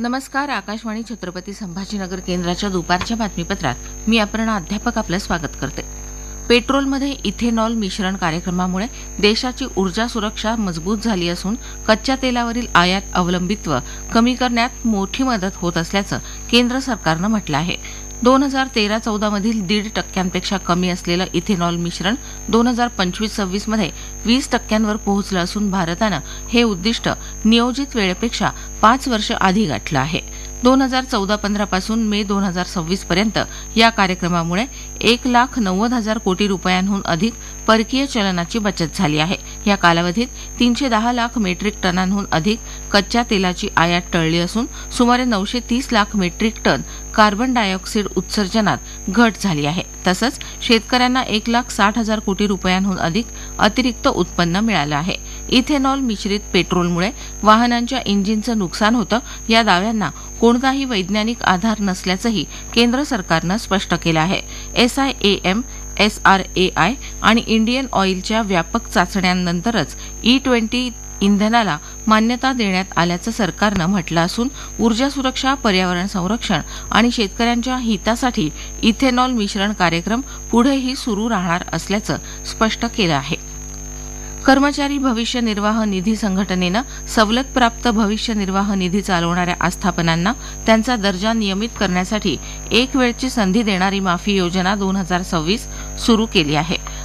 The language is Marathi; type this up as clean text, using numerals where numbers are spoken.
नमस्कार. आकाशवाणी छत्रपती संभाजीनगर केंद्राच्या दुपारच्या बातमीपत्रात मी अपर्णा अध्यापक आपलं स्वागत करते. पेट्रोलमध्ये इथेनॉल मिश्रण कार्यक्रमामुळे देशाची ऊर्जा सुरक्षा मजबूत झाली असून कच्च्या तेलावरील आयात अवलंबित्व कमी करण्यात मोठी मदत होत असल्याचं केंद्र सरकारनं म्हटलं आहे. 2013-14 मधील 1.5% कमी असलेलं इथेनॉल मिश्रण 2025-26 मध्ये 20% पोहोचलं असून भारतानं हे उद्दिष्ट नियोजित वेळेपेक्षा 5 वर्ष आधी गाठलं आहे. 2014-15 पासून मे 2026 पर्यंत या कार्यक्रमामुळे 1,90,000 कोटी रुपयांहून अधिक परकीय चलनाची बचत झाली आहे. या कालावधीत 310 लाख मेट्रिक टनांहून अधिक कच्च्या तेलाची आयात टळली असून सुमारे 930 lakh metric ton carbon dioxide उत्सर्जनात घट झाली आहे. तसंच शेतकऱ्यांना 1,60,000 कोटी रुपयांहून अधिक अतिरिक्त उत्पन्न मिळालं आहे. इथेनॉल मिश्रित पेट्रोलमुळे वाहनांच्या इंजिनचं नुकसान होतं या दाव्यांना कोणताही वैज्ञानिक आधार नसल्याचंही केंद्र सरकारनं स्पष्ट केलं आहे. SIAM, SRAI आणि इंडियन ऑइलच्या व्यापक चाचण्यांनंतरच E20 इंधनाला मान्यता देण्यात आल्याचं सरकारनं म्हटलं असून ऊर्जा सुरक्षा, पर्यावरण संरक्षण आणि शेतकऱ्यांच्या हितासाठी इथेनॉल मिश्रण कार्यक्रम पुढेही सुरू राहणार असल्याचं स्पष्ट केलं आहे. कर्मचारी भविष्य निर्वाह निधी संघटनेनं सवलतप्राप्त भविष्य निर्वाह निधी चालवणाऱ्या आस्थापनांना त्यांचा दर्जा नियमित करण्यासाठी एक वेळची संधी देणारी माफी योजना 2026 सुरू केली आहे.